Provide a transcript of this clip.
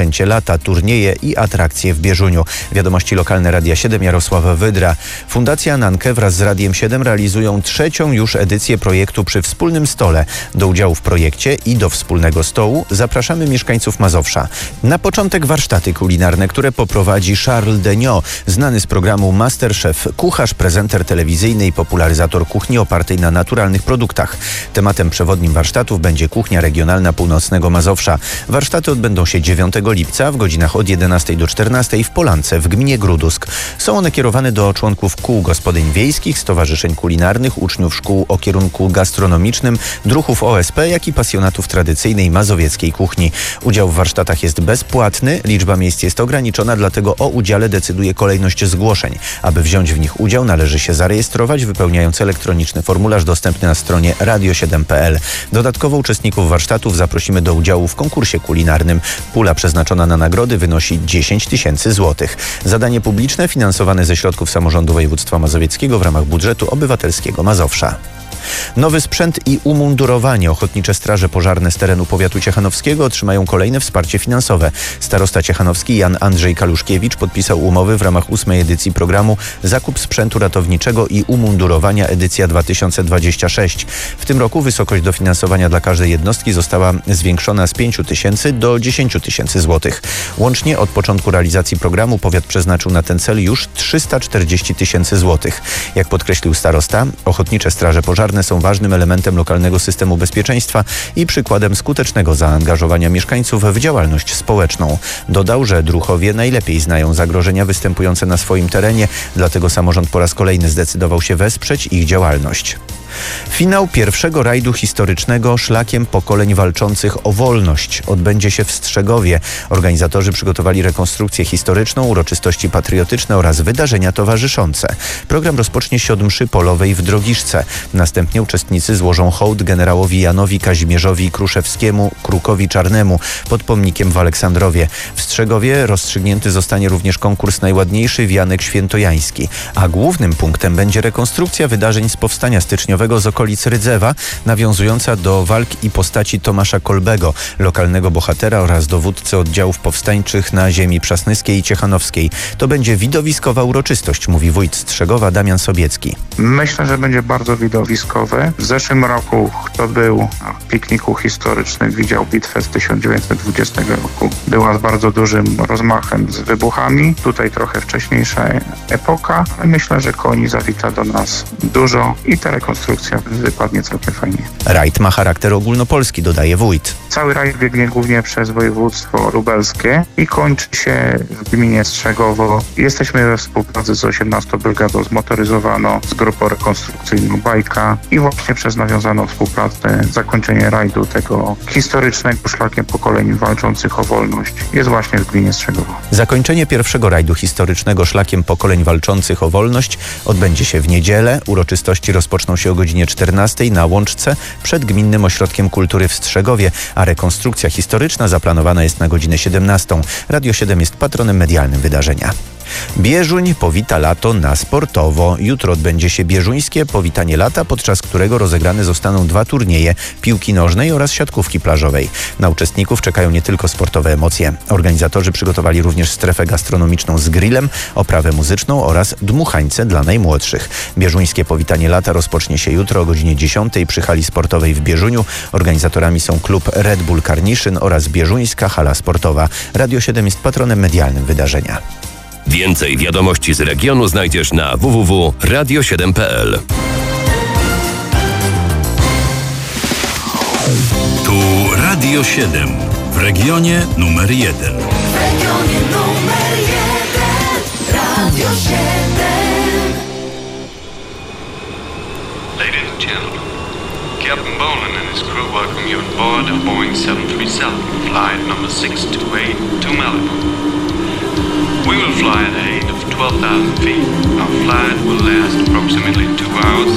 Sprzęcie lata, turnieje i atrakcje w Bieżuniu. Wiadomości lokalne Radia 7, Jarosław Wydra. Fundacja Nanke wraz z Radiem 7 realizują 3. już edycję projektu Przy Wspólnym Stole. Do udziału w projekcie i do wspólnego stołu zapraszamy mieszkańców Mazowsza. Na początek warsztaty kulinarne, które poprowadzi Charles Deniot, znany z programu MasterChef, kucharz, prezenter telewizyjny i popularyzator kuchni opartej na naturalnych produktach. Tematem przewodnim warsztatów będzie kuchnia regionalna północnego Mazowsza. Warsztaty odbędą się 9 lipca w godzinach od 11 do 14 w Polance w gminie Grudusk. Są one kierowane do członków kół gospodyń wiejskich, stowarzyszeń kulinarnych, uczniów szkół o kierunku gastronomicznym, druhów OSP, jak i pasjonatów tradycyjnej mazowieckiej kuchni. Udział w warsztatach jest bezpłatny, liczba miejsc jest ograniczona, dlatego o udziale decyduje kolejność zgłoszeń. Aby wziąć w nich udział, należy się zarejestrować, wypełniając elektroniczny formularz dostępny na stronie radio7.pl. Dodatkowo uczestników warsztatów zaprosimy do udziału w konkursie kulinarnym. Pula przeznaczona na nagrody wynosi 10 000 złotych. Zadanie publiczne finansowane ze środków samorządu województwa mazowieckiego w ramach budżetu obywatelskiego Mazowsza. Nowy sprzęt i umundurowanie. Ochotnicze straże pożarne z terenu powiatu ciechanowskiego otrzymają kolejne wsparcie finansowe. Starosta ciechanowski Jan Andrzej Kaluszkiewicz podpisał umowy w ramach 8. edycji programu Zakup sprzętu ratowniczego i umundurowania edycja 2026. W tym roku wysokość dofinansowania dla każdej jednostki została zwiększona z 5 000 do 10 000 złotych. Łącznie od początku realizacji programu powiat przeznaczył na ten cel już 340 000 złotych. Jak podkreślił starosta, ochotnicze straże pożarne są ważnym elementem lokalnego systemu bezpieczeństwa i przykładem skutecznego zaangażowania mieszkańców w działalność społeczną. Dodał, że druhowie najlepiej znają zagrożenia występujące na swoim terenie, dlatego samorząd po raz kolejny zdecydował się wesprzeć ich działalność. Finał pierwszego rajdu historycznego Szlakiem Pokoleń Walczących o Wolność odbędzie się w Strzegowie. Organizatorzy przygotowali rekonstrukcję historyczną, uroczystości patriotyczne oraz wydarzenia towarzyszące. Program rozpocznie się od mszy polowej w Drogiszce. Następnie uczestnicy złożą hołd generałowi Janowi Kazimierzowi Kruszewskiemu Krukowi Czarnemu pod pomnikiem w Aleksandrowie. W Strzegowie rozstrzygnięty zostanie również konkurs Najładniejszy Wianek Świętojański, a głównym punktem będzie rekonstrukcja wydarzeń z powstania styczniowego z okolic Rydzewa, nawiązująca do walk i postaci Tomasza Kolbego, lokalnego bohatera oraz dowódcy oddziałów powstańczych na ziemi przasnyskiej i ciechanowskiej. To będzie widowiskowa uroczystość, mówi wójt Strzegowa Damian Sobiecki. Myślę, że będzie bardzo widowiskowe. W zeszłym roku, kto był w pikniku historycznym, widział bitwę z 1920 roku. Była z bardzo dużym rozmachem, z wybuchami. Tutaj trochę wcześniejsza epoka, ale myślę, że koni zawita do nas dużo i ta rekonstrukcja wypadnie całkiem fajnie. Rajd ma charakter ogólnopolski, dodaje wójt. Cały rajd biegnie głównie przez województwo lubelskie i kończy się w gminie Strzegowo. Jesteśmy we współpracy z 18 Brygadą Zmotoryzowaną, z grupą rekonstrukcyjną Bajka i właśnie przez nawiązaną współpracę zakończenie rajdu tego historycznego Szlakiem Pokoleń Walczących o Wolność jest właśnie w gminie Strzegowo. Zakończenie pierwszego rajdu historycznego Szlakiem Pokoleń Walczących o Wolność odbędzie się w niedzielę. Uroczystości rozpoczną się o godzinie 14 na Łączce przed Gminnym Ośrodkiem Kultury w Strzegowie, a rekonstrukcja historyczna zaplanowana jest na godzinę 17. Radio 7 jest patronem medialnym wydarzenia. Bieżuń powita lato na sportowo. Jutro odbędzie się bieżuńskie powitanie lata, podczas którego rozegrane zostaną 2 turnieje piłki nożnej oraz siatkówki plażowej. Na uczestników czekają nie tylko sportowe emocje. Organizatorzy przygotowali również strefę gastronomiczną z grillem, oprawę muzyczną oraz dmuchańce dla najmłodszych. Bieżuńskie powitanie lata rozpocznie się jutro o godzinie 10 przy hali sportowej w Bieżuniu. Organizatorami są klub Red Bull Karniszyn oraz Bieżuńska Hala Sportowa. Radio 7 jest patronem medialnym wydarzenia. Więcej wiadomości z regionu znajdziesz na www.radio7.pl. Tu Radio 7 w regionie numer 1. W regionie numer 1 Radio 7. Ladies and gentlemen, Captain Bolan and his crew welcome you aboard a Boeing 737 flight number 628 to Malibu. We will fly at a height of 12,000 feet. Our flight will last approximately 2 hours